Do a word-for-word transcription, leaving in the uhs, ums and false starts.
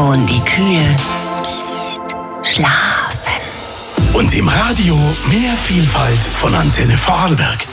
Telefon die Kühe. Psst, schlafen. Und im Radio mehr Vielfalt von Antenne Vorarlberg.